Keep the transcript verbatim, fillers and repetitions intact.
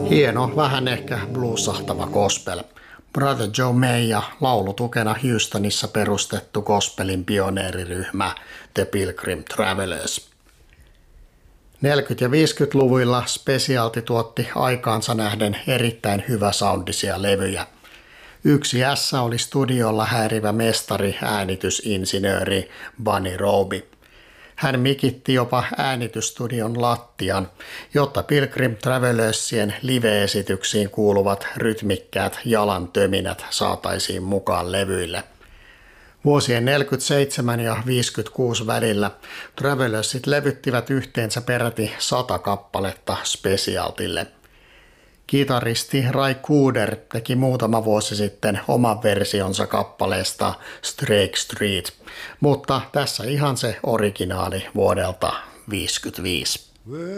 Hieno, vähän ehkä bluesahtava gospel. Brother Joe May ja laulutukena Houstonissa perustettu gospelin pioneeriryhmä The Pilgrim Travelers. neljäkymmentä- ja viisikymmentäluvuilla Specialty tuotti aikaansa nähden erittäin hyväsoundisia levyjä. Yksi ässä oli studiolla häirivä mestari äänitysinsinööri Bunny Roby. Hän mikitti jopa äänitystudion lattian, jotta Pilgrim Travelersien live-esityksiin kuuluvat rytmikkäät jalantöminät saataisiin mukaan levyille. Vuosien neljäkymmentäseitsemän ja viisikymmentäkuusi välillä Travelersit levyttivät yhteensä peräti sata kappaletta Specialtylle. Kitaristi Ry Cooder teki muutama vuosi sitten oman versionsa kappaleesta Strake Street, mutta tässä ihan se originaali vuodelta viisikymmentäviisi.